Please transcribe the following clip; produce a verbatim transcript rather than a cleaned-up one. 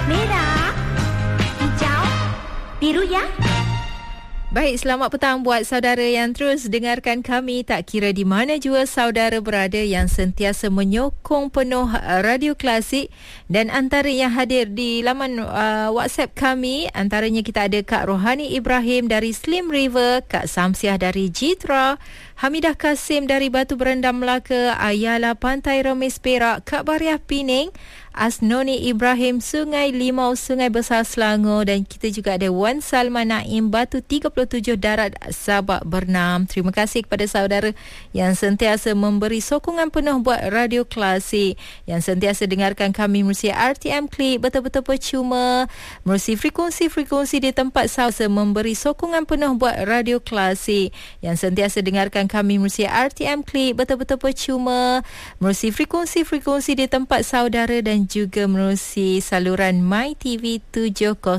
Merah, hijau, biru ya. Baik, selamat petang buat saudara yang terus dengarkan kami, tak kira di mana jua saudara berada, yang sentiasa menyokong penuh Radio Klasik. Dan antara yang hadir di laman uh, WhatsApp kami, antaranya kita ada Kak Rohani Ibrahim dari Slim River, Kak Samsiah dari Jitra, Hamidah Kasim dari Batu Berendam Melaka, Ayala Pantai Remis Perak, Kak Bariah Pening, Asnoni Ibrahim Sungai Limau Sungai Besar Selangor, dan kita juga ada Wan Salman Naim Batu tiga puluh tujuh Darat Sabak Bernam. Terima kasih kepada saudara yang sentiasa memberi sokongan penuh buat Radio Klasik, yang sentiasa dengarkan kami melalui R T M Klik betul-betul percuma, melalui frekuensi-frekuensi di tempat saudara memberi sokongan penuh buat Radio Klasik, yang sentiasa dengarkan kami melalui R T M Klik betul-betul percuma, melalui frekuensi-frekuensi di tempat saudara, dan juga melalui saluran My T V tujuh kosong